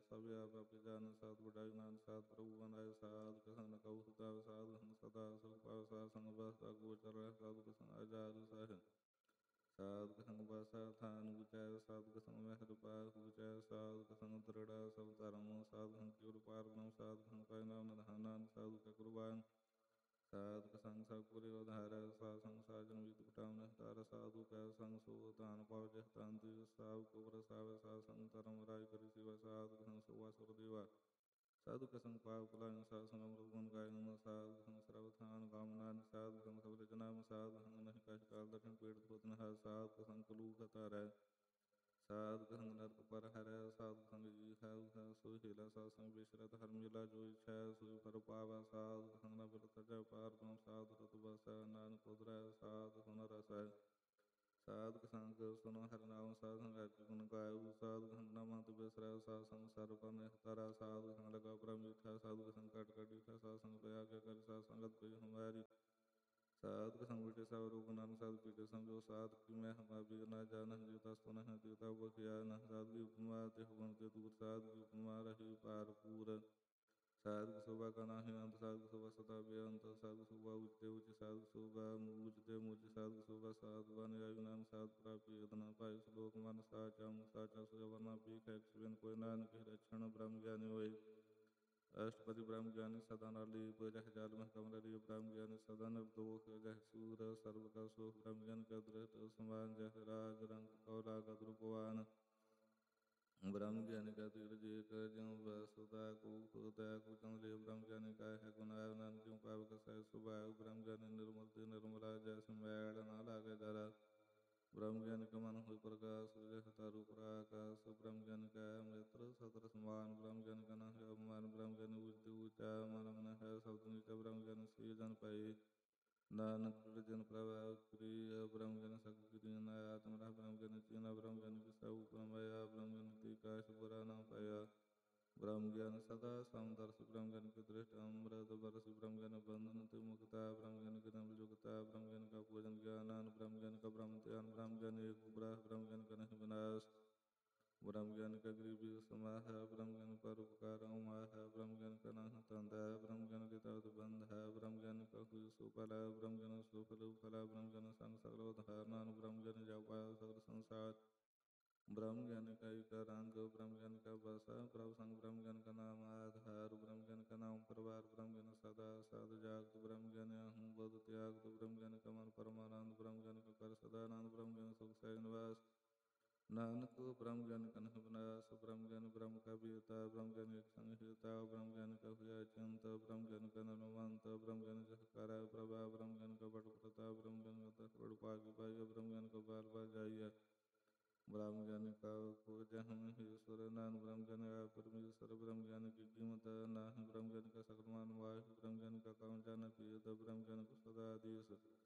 सब व्यापक जान साध बुढ़ाई नान साध प्रभु बनाए साध कसन कऊ सुताव साध हन सदा सुख पाव साध संग बस गोचर साधु कसन आजार सह साध कसन बसा थान गुचाय साध कसन महर पार गुचाय साध कसन दृढ़ सब धर्म साध हन क्योर पार नम साध हन पाय नाम धानान साधु का कुर्बान साध का संग सपुरी उधार साध संग साजन विद कुटाम नहतार साधु का संग सो तान पाव जहतान दिव साव को प्रसाव साध संग तरम राय करि शिव साधु का संग सोवा सुर देवा साधु का संग पाव कुलान साधु संग अमृत गुण गाय नम साधु का संग सर्वथान कामनान साधु का संग सब रचनाम साधु संग नहीं कह काल दर्शन पेट पुतन है साधु का संग कलू खतर है साधु का संग नरक पर हर साधु का संग जी है सोई हिला साधु संग विश्रत हर मिला जो इच्छा सोई पर पावा साधु का संग नबल तजा पार ब्रह्म साधु रत बस नानक उदरा साधु सुन रस साधु का संग सुनो हर नाम साधु संग हरि गुण गायु साधु का संग नमः बिसरा साधु संग सर्वन तारा साधु का संग लगा परम था साधु का संग कट कट था साधु संग दया कर साधु संगत कोई हमारी साधु का संग विटे सब रूप नाम साधु पीटे समझो साधु कि मैं हमारा भी न जाना जीवता स्तन है देवता वो किया न साधु की उपमा ते हुन ते दूर साधु की उपमा रही पार पूर साधु की शोभा का नाही अंत साधु की शोभा सदा बेअंत साधु की शोभा उजते उच साधु की शोभा उजते मुझ साधु की शोभा साधु वन आयु नाम साधु प्राप्ति यतना पाय श्लोक मन साचा सुजवना पीख एक्सवेन कोई नानक रक्षण ब्रह्म ज्ञानी होय अष्टपति ब्रह्म ज्ञानी सदन अली जह जाल में कमल ब्रह्म ज्ञानी सदन दोख जह सूर सर्व का सुख ब्रह्म ज्ञान का दृढ़ समान जह राग रंग कौला का द्रुपवान ब्रह्म ज्ञानी का तीर जे कर ज्यों वसुदा को दया को चंद्र ब्रह्म ज्ञानी का है गुनाह नान क्यों पाप का सह सुभाव ब्रह्म ज्ञानी निर्मल ते निर्मला जैसे मैल ना लागे जरा ब्रह्म ज्ञान का मन हो प्रकाश जह तारु प्रकाश ब्रह्म ज्ञान का मित्र सत्र समान ब्रह्म ज्ञान का न है अवमान ब्रह्म ज्ञान उच्च ऊंचा मन मन है शब्द नीचा ब्रह्म ज्ञान से जन पाए नानक जन प्रभाव प्रिय ब्रह्म ज्ञान शक्ति आत्म रह ब्रह्म ज्ञान चीना ब्रह्म ज्ञान की सब प्रमया ब्रह्म ज्ञान की काश बुरा न पाया ब्रह्म ज्ञान सदा समदर्श ब्रह्म ज्ञान की दृष्ट अमृत बरस ब्रह्म ज्ञान बंधन ते मुक्ता ब्रह्म ज्ञान की नवल युक्ता ब्रह्म ज्ञान का पूजन ज्ञानान ब्रह्म ज्ञान का ब्रह्म ध्यान ब्रह्म ज्ञान एक ब्रह्म ब्रह्म ज्ञान का नहीं विनाश ब्रह्म ज्ञान का गरीबी समाह ब्रह्म ज्ञान पर उपकार उमाह ब्रह्म ज्ञान का नहीं तंदा ब्रह्म ज्ञान के तर्थ बंध है ब्रह्म ज्ञान का हुई सुफला ब्रह्म ज्ञान सुफल फला ब्रह्म ज्ञान संग सकल धारणान ब्रह्म ज्ञान जापा सकल संसार ब्रह्म ज्ञान का इकारांग ब्रह्म ज्ञान का बसा प्रभु संग ब्रह्म ज्ञान का नाम आधार ब्रह्म ज्ञान का नाम परवार ब्रह्म ज्ञान सदा साध जागत ब्रह्म ज्ञान अहं बद त्याग ब्रह्म ज्ञान का मन परमानंद ब्रह्म ज्ञान का कर सदानंद ब्रह्म ज्ञान सुख सै निवास नानक ब्रह्म ज्ञान का नहीं विनाश ब्रह्म ज्ञान ब्रह्म का बीता ब्रह्म ज्ञान एक संहिता ब्रह्म ज्ञान का हुआ चिंत ब्रह्म ज्ञान का ननुमंत ब्रह्म ज्ञान का हकारा प्रभा ब्रह्म ज्ञान का बट प्रताप ब्रह्म ज्ञान का दस बड़ पाग पाइय ब्रह्म ज्ञान का बाल बाल जाइए ब्रह्म ज्ञान का जह ईश्वर नान ब्रह्म ज्ञान का परमेश्वर ब्रह्म ज्ञान की कीमत नाह ब्रह्म ज्ञान का सकलमान वायु ब्रह्म ज्ञान का कौन जान पियत ब्रह्म ज्ञान का सदा आदेश